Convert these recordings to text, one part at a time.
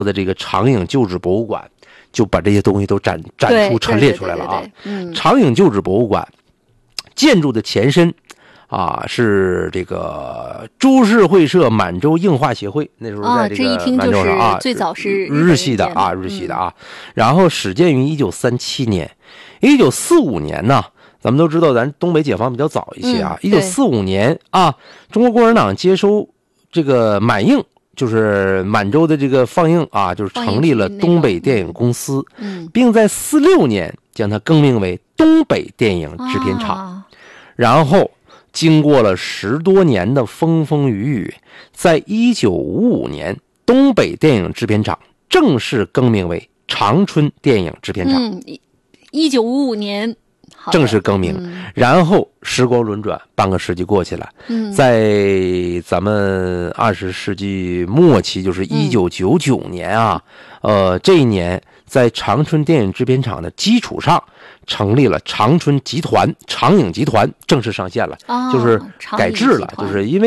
的这个长影旧址博物馆，就把这些东西都展出陈列出来了啊。长影旧址博物馆建筑的前身啊，是这个株式会社满洲映画协会，那时候在这个满洲上啊， 最早是日系的啊，然后始建于1937年，1945年呢，咱们都知道咱东北解放比较早一些啊，1945年啊，中国共产党接收这个满映，就是满洲的这个放映啊，就是成立了东北电影公司，并在46年将它更名为东北电影制片厂，然后经过了10多年的风风雨雨，在1955年，东北电影制片厂正式更名为长春电影制片厂。 1955年正式更名，然后时光轮转，半个世纪过去了，在咱们20世纪末期，就是1999年啊，这一年在长春电影制片厂的基础上，成立了长春集团，长影集团正式上线了，就是改制了，就是因为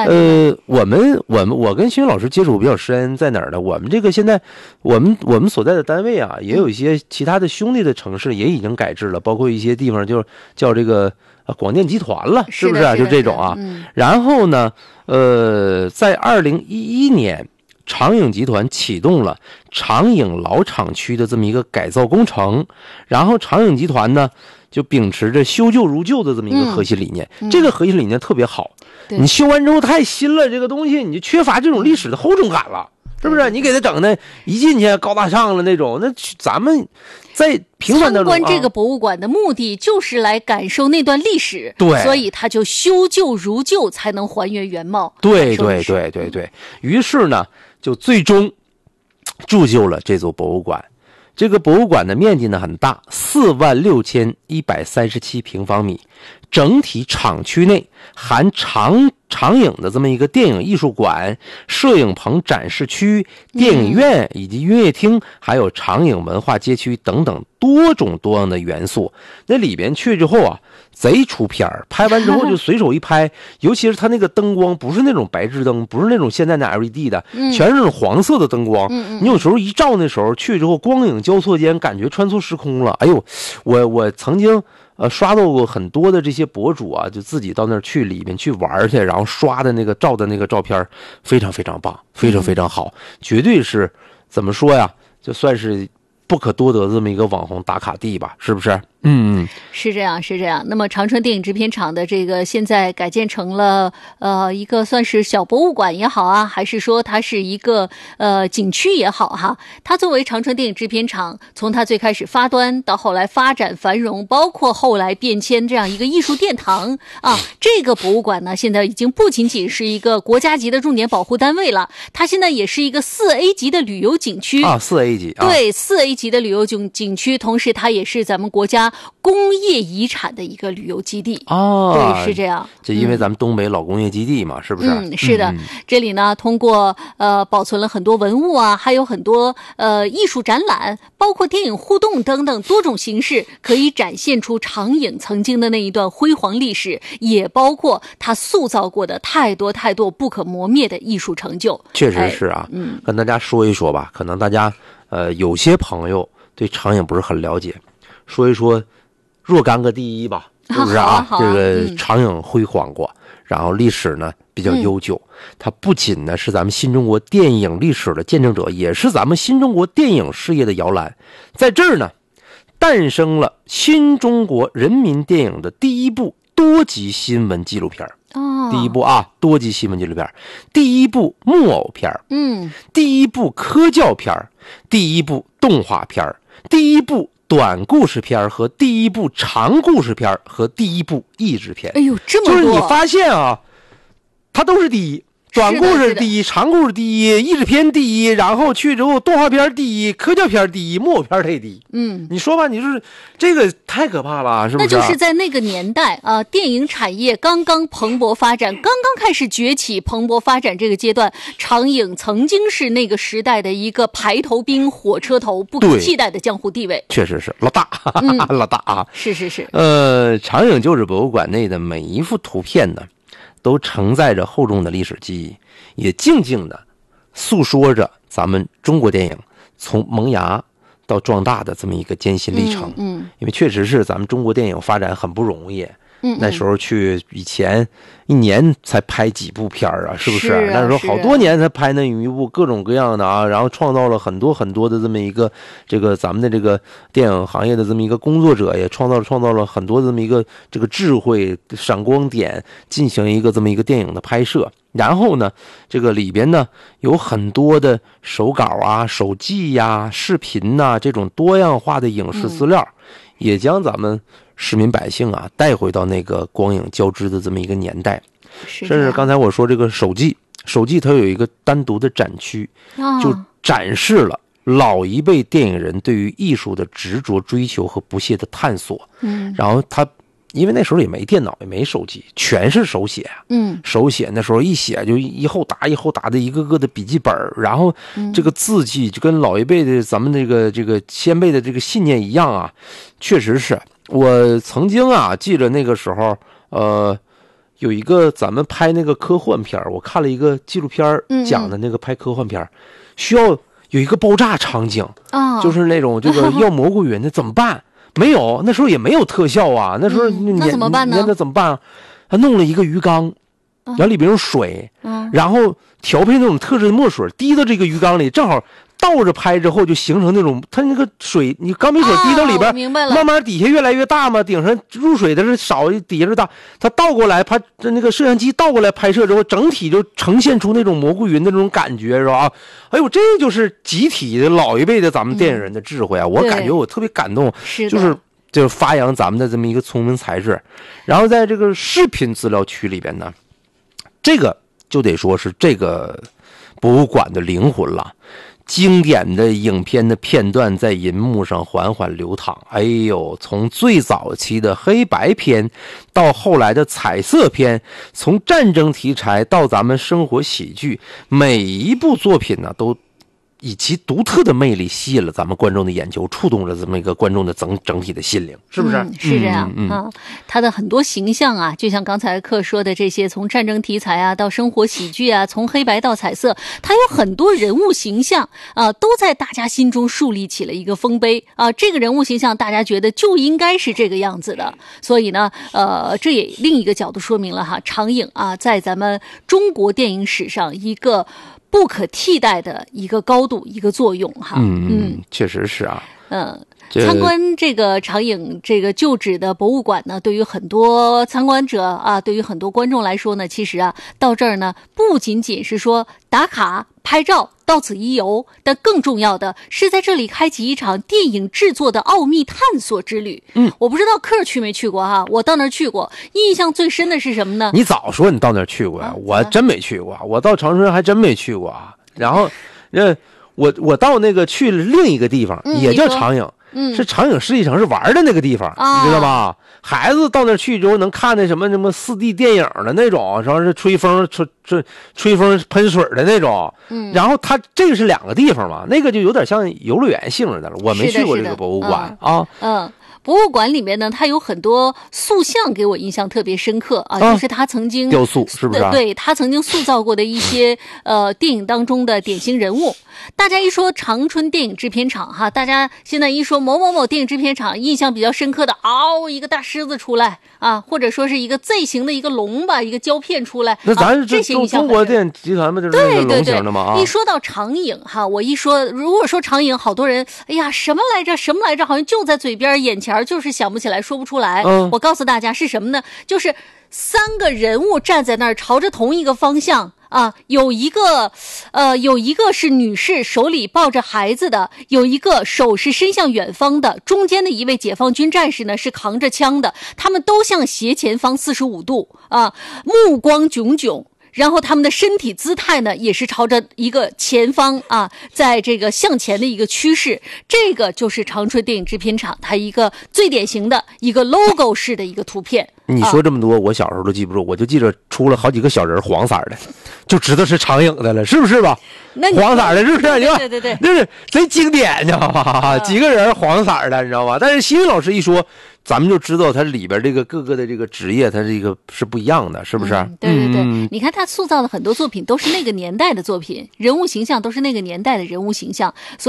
我跟新云老师接触比较深，在哪儿呢？我们这个现在我们所在的单位啊，也有一些其他的兄弟的城市也已经改制了，包括一些地方就叫这个广电集团了，是不是啊？就这种啊。然后呢，在2011年。长影集团启动了长影老厂区的这么一个改造工程，然后长影集团呢就秉持着修旧如旧的这么一个核心理念，这个核心理念特别好，你修完之后太新了，这个东西你就缺乏这种历史的厚重感了，是不是？你给他整的一进去高大上了那种，那咱们在平凡的参观这个博物馆的目的就是来感受那段历史， 对， 所以他就修旧如旧，才能还原原貌。 对，于是呢，就最终铸就了这座博物馆。这个博物馆的面积呢很大，46137平方米，整体厂区内含长影的这么一个电影艺术馆、摄影棚展示区、电影院以及音乐厅，还有长影文化街区等等多种多样的元素。那里边去之后啊，贼出片儿，拍完之后就随手一拍，尤其是它那个灯光不是那种白炽灯，不是那种现在的 LED 的，全是那种黄色的灯光。你有时候一照那时候去之后，光影交错间，感觉穿梭时空了。哎呦，我曾经刷到过很多的这些博主啊，就自己到那儿去里面去玩去，然后刷的那个照的那个照片非常非常棒，非常非常好，绝对是怎么说呀，就算是不可多得这么一个网红打卡地吧，是不是？ 是这样。那么长春电影制片厂的这个现在改建成了一个算是小博物馆也好啊，还是说它是一个景区也好哈，它作为长春电影制片厂，从它最开始发端到后来发展繁荣，包括后来变迁这样一个艺术殿堂啊，这个博物馆呢，现在已经不仅仅是一个国家级的重点保护单位了，它现在也是一个4A 级的旅游景区啊 ，4A 级啊， 对，4A 级的旅游景区，同时它也是咱们国家工业遗产的一个旅游基地对，是这样。 这因为咱们东北老工业基地嘛，是不是？ 是的。这里呢，通过保存了很多文物啊，还有很多艺术展览，包括电影互动等等多种形式，可以展现出长影曾经的那一段辉煌历史，也包括他塑造过的太多太多不可磨灭的艺术成就。 确实是啊，跟大家说一说吧，可能大家有些朋友对长影不是很了解，说一说若干个第一吧，是不是啊？这个长影辉煌过，然后历史呢比较悠久，它不仅呢是咱们新中国电影历史的见证者，也是咱们新中国电影事业的摇篮。在这儿呢，诞生了新中国人民电影的第一部多集新闻纪录片。第一部啊，多集新闻纪录片，第一部木偶片，第一部科教片，第一部动画片，第一部短故事片和第一部长故事片和第一部译制片。 哎呦，这么多！ 就是你发现啊，它都是第一。短故事第一，长故事第一，译制片第一，然后去之后动画片第一，科教片第一，木偶片第一。你说吧，你就是这个太可怕了，是不是？ 那就是在那个年代啊，电影产业刚刚蓬勃发展，刚刚开始崛起、蓬勃发展这个阶段，长影曾经是那个时代的一个排头兵、火车头，不可替代的江湖地位。 确实是老大，老大啊！ 是。 长影旧址博物馆内的每一幅图片呢，都承载着厚重的历史记忆，也静静的诉说着咱们中国电影从萌芽到壮大的这么一个艰辛历程。因为确实是咱们中国电影发展很不容易。那时候以前一年才拍几部片啊，是不是？那时候好多年才拍那一部，各种各样的啊，然后创造了很多很多的这么一个咱们的这个电影行业的这么一个工作者，也创造了很多这么一个这个智慧闪光点，进行一个这么一个电影的拍摄。然后呢，这个里边呢有很多的手稿啊、手记呀、视频呐，这种多样化的影视资料，也将咱们市民百姓啊带回到那个光影交织的这么一个年代。甚至刚才我说这个手记它有一个单独的展区，就展示了老一辈电影人对于艺术的执着追求和不懈的探索。然后他因为那时候也没电脑也没手机，全是手写。手写那时候一写就一后打的一个个的笔记本，然后这个字迹就跟老一辈的咱们这个先辈的这个信念一样啊。确实是我曾经啊记得那个时候有一个咱们拍那个科幻片，我看了一个纪录片讲的那个拍科幻片，需要有一个爆炸场景，就是那种这个要蘑菇云的怎么办？没有，那时候也没有特效啊。那时候那怎么办呢？ 那怎么办啊？他弄了一个鱼缸，然后里边有水，然后调配那种特制的墨水滴到这个鱼缸里，正好倒着拍之后就形成那种，它那个水你钢笔水滴到里边， 明白了， 慢慢底下越来越大嘛，顶上入水的是少，底下是大，它倒过来拍，那个摄像机倒过来拍摄之后，整体就呈现出那种蘑菇云的那种感觉，是吧？哎呦，这就是集体的老一辈的咱们电影人的智慧啊！我感觉我特别感动，就是发扬咱们的这么一个聪明才智。然后在这个视频资料区里边呢，这个就得说是这个博物馆的灵魂了。经典的影片的片段在银幕上缓缓流淌，哎呦，从最早期的黑白片到后来的彩色片，从战争题材到咱们生活喜剧，每一部作品呢都以其独特的魅力吸引了咱们观众的眼球，触动了这么一个观众的整体的心灵，是不是？ 是这样他的很多形象啊，就像刚才克说的这些，从战争题材啊到生活喜剧啊，从黑白到彩色，他有很多人物形象啊，都在大家心中树立起了一个丰碑啊。这个人物形象大家觉得就应该是这个样子的，所以呢，这也另一个角度说明了长影啊，在咱们中国电影史上一个不可替代的一个高度，一个作用确实是啊。 参观这个长影这个旧址的博物馆呢，对于很多参观者啊，对于很多观众来说呢，其实啊，到这儿呢，不仅仅是说打卡拍照到此一游，但更重要的是在这里开启一场电影制作的奥秘探索之旅。我不知道克去没去过哈，我到那儿去过，印象最深的是什么呢？ 你早说你到那儿去过呀，我真没去过，我到长春还真没去过。然后我到那个去了另一个地方，也叫长影。是长影世纪城是玩的那个地方，你知道吧？孩子到那去之后能看那什么4D 电影的那种，然后是吹风喷水的那种。然后它这个是两个地方嘛，那个就有点像游乐园性质的了。我没去过这个博物馆啊。 博物馆里面呢，它有很多塑像给我印象特别深刻啊，就是他曾经雕塑，是不是？ 对，他曾经塑造过的一些电影当中的典型人物。大家一说长春电影制片厂哈，大家现在一说某某某电影制片厂，印象比较深刻的一个大狮子出来啊，或者说是一一个 Z 型的一个龙吧，一个胶片出来。 那咱这些中国电影集团嘛，就是那个龙型的嘛。 一说到长影哈，我一说如果说长影，好多人哎呀什么来着，好像就在嘴边眼前，就是想不起来，说不出来。我告诉大家是什么呢？就是3个人物站在那儿，朝着同一个方向。有一个是女士手里抱着孩子的，有一个手是伸向远方的，中间的一位解放军战士呢是扛着枪的，他们都向斜前方45度目光炯炯。然后他们的身体姿态呢，也是朝着一个前方在这个向前的一个趋势。这个就是长春电影制片厂它一个最典型的一个 logo 式的一个图片你说这么多，我小时候都记不住，我就记着出了好几个小人黄色的，就知道是长影的了，是不是吧？ 那黄色的是不是？你看， 对， 那是贼经典，你知道吗？几个人黄色的，你知道吗？但是新云老师一说，咱们就知道他里边这个各个的这个职业，他这个是不一样的，是不是？ 对，你看他塑造的很多作品都是那个年代的作品，人物形象都是那个年代的人物形象，所以